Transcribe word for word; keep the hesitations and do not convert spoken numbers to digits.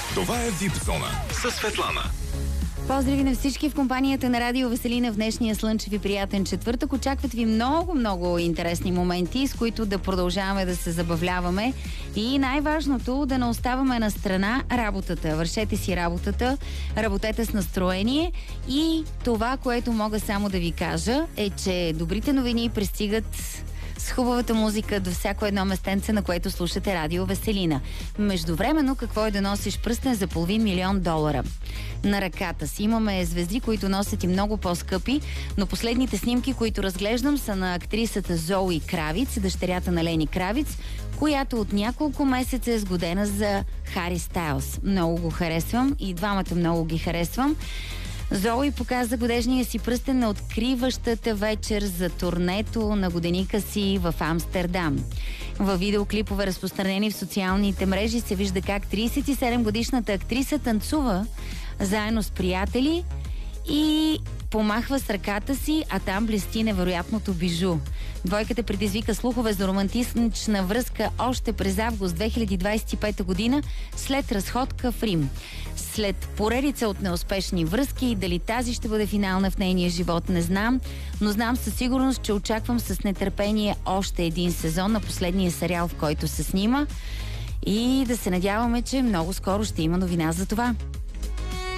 Това е Вип Зона със Светлана. Поздрави на всички в компанията на Радио Веселина в днешния слънчев и приятен четвъртък. Очакват ви много, много интересни моменти, с които да продължаваме да се забавляваме. И най-важното, да не оставаме на страна работата. Вършете си работата, работете с настроение. И това, което мога само да ви кажа, е, че добрите новини пристигат с хубавата музика до всяко едно местенце, на което слушате Радио Веселина. Междувременно, какво е да носиш пръстен за половин милион долара? На ръката си имаме звезди, които носят и много по-скъпи, но последните снимки, които разглеждам, са на актрисата Зои Кравиц, дъщерята на Лени Кравиц, която от няколко месеца е сгодена за Хари Стайлс. Много го харесвам и двамата много ги харесвам. Зои показа годежния си пръстен на откриващата вечер за турнето на годеника си в Амстердам. Във видеоклипове, разпространени в социалните мрежи, се вижда как тридесет и седем годишната актриса танцува заедно с приятели и помахва с ръката си, а там блести невероятното бижу. Двойката предизвика слухове за романтична връзка още през август две хиляди двадесет и пета година след разходка в Рим. След поредица от неуспешни връзки, дали тази ще бъде финална в нейния живот, не знам, но знам със сигурност, че очаквам с нетърпение още един сезон на последния сериал, в който се снима, и да се надяваме, че много скоро ще има новина за това.